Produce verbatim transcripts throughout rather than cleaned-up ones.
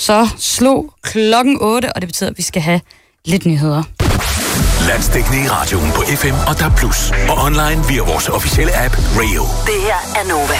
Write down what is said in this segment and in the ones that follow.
så slog klokken otte, og det betyder, at vi skal have lidt nyheder. Landsdækkende i radioen på F M og D A B plus, og online via vores officielle app Radio. Det her er Nova.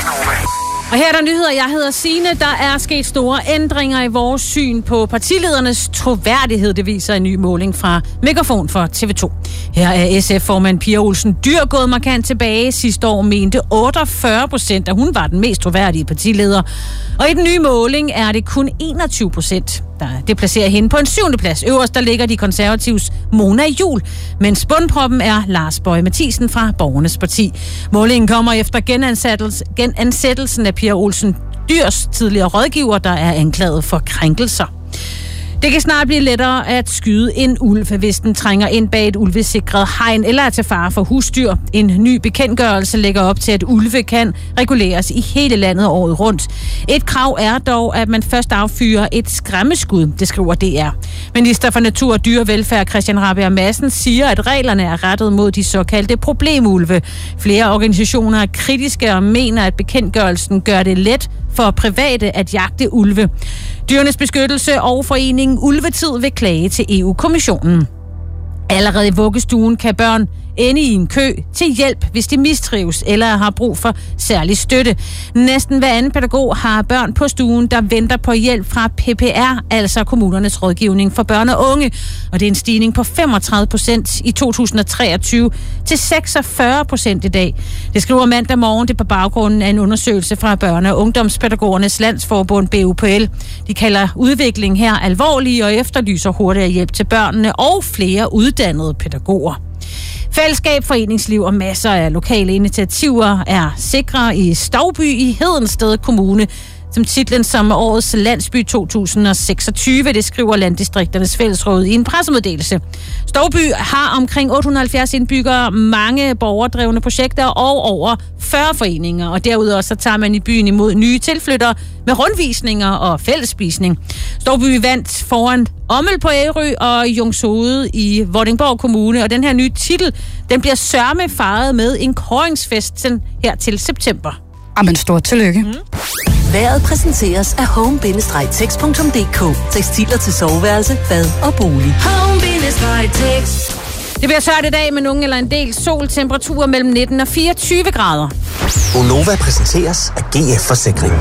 Og her er der nyheder. Jeg hedder Signe. Der er sket store ændringer i vores syn på partiledernes troværdighed. Det viser en ny måling fra Megafon for T V to. Her er S F-formand Pia Olsen Dyhr gået markant tilbage. Sidste år mente otteogfyrre procent, at hun var den mest troværdige partileder. Og i den nye måling er det kun enogtyve procent. Det placerer hende på en syvende plads. Øverst der ligger de konservatives Mona Juul, mens bundproppen er Lars Boje Mathiesen fra Borgernes Parti. Målingen kommer efter genansættelse, genansættelsen af Pia Olsen Dyhrs tidligere rådgiver, der er anklaget for krænkelser. Det kan snart blive lettere at skyde en ulv, hvis den trænger ind bag et ulvesikret hegn eller er til fare for husdyr. En ny bekendtgørelse lægger op til, at ulve kan reguleres i hele landet året rundt. Et krav er dog, at man først affyrer et skræmmeskud, det skriver D R. Minister for Natur og Dyrevelfærd Christian Rabjerg Madsen siger, at reglerne er rettet mod de såkaldte problemulve. Flere organisationer er kritiske og mener, at bekendtgørelsen gør det let for private at jagte ulve. Dyrenes Beskyttelse og foreningen Ulvetid vil klage til E U-kommissionen. Allerede i vuggestuen kan børn ende i en kø til hjælp, hvis de mistrives eller har brug for særlig støtte. Næsten hver anden pædagog har børn på stuen, der venter på hjælp fra P P R, altså kommunernes rådgivning for børn og unge. Og det er en stigning på femogtredive procent i to tusind og treogtyve til seksogfyrre procent i dag. Det skriver mandag morgen, det på baggrunden af en undersøgelse fra Børne- og Ungdomspædagogernes Landsforbund B U P L. De kalder udviklingen her alvorlig og efterlyser hurtigere hjælp til børnene og flere uddannede pædagoger. Fællesskab, foreningsliv og masser af lokale initiativer er sikre i Stouby i Hedensted Kommune, som titlen som årets landsby to tusind og seksogtyve, det skriver Landdistrikternes Fællesråd i en pressemeddelelse. Stouby har omkring otte hundrede og halvfjerds indbyggere, mange borgerdrevne projekter og over fyrre foreninger, og derudover så tager man i byen imod nye tilflyttere med rundvisninger og fællesspisning. Stouby vandt foran Ommel på Ærø og Jungshoved i Vordingborg Kommune, og den her nye titel, den bliver sørme fejret med en kåringsfest her til september. Amen, stort tillykke. Mm. Vejret præsenteres af home bindestreg text punktum d k. Tekstiler til soveværelse, bad og bolig. home bindestreg text. Det bliver tørt i dag med nogen eller en del sol, temperaturer mellem nitten og fireogtyve grader. Gonova præsenteres af G F Forsikring.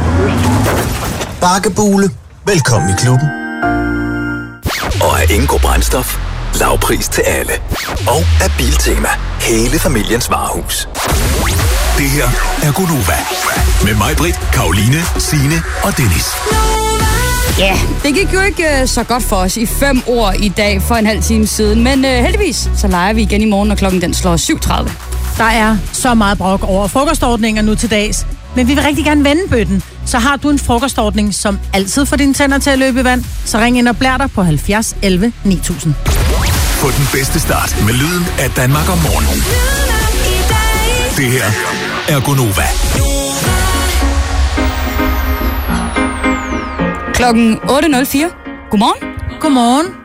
Bakkebule. Velkommen i klubben. Og af Ingo Brændstof. Lav pris til alle. Og af Biltema. Hele familiens varehus. Det her er Gonova. Med mig, Britt, Karoline, Signe og Dennis. Ja, det gik jo ikke uh, så godt for os i fem år i dag for en halv time siden. Men uh, heldigvis, så leger vi igen i morgen, når klokken den slår syv tredive. Der er så meget brok over frokostordninger nu til dags. Men vi vil rigtig gerne vende bøtten. Så har du en frokostordning, som altid får dine tænder til at løbe i vand, så ring ind og blær dig på halvfjerds elleve ni tusind. Få den bedste start med lyden af Danmark om morgenen. Det her er Gonova. Klokken otte nul fire. Godmorgen. Godmorgen.